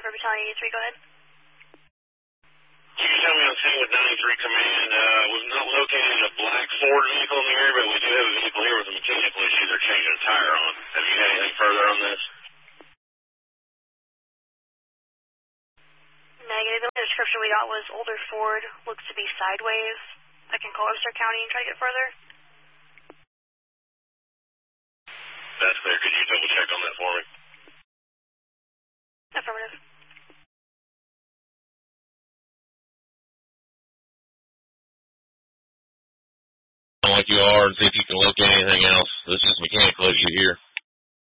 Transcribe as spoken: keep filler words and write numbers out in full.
for Battalion eighty-three, go ahead. You can tell me on scene with ninety-three Command. Uh, we've not located a black Ford vehicle in the area, but we do have a vehicle here with a mechanical issue they're changing a tire on. Have you had anything further on this? Negative. The only description we got was older Ford, looks to be sideways. I can call Webster County and try to get further. That's clear. Could you double check on that for me? Affirmative. Like you are and see if you can locate anything else. This is mechanical issue here.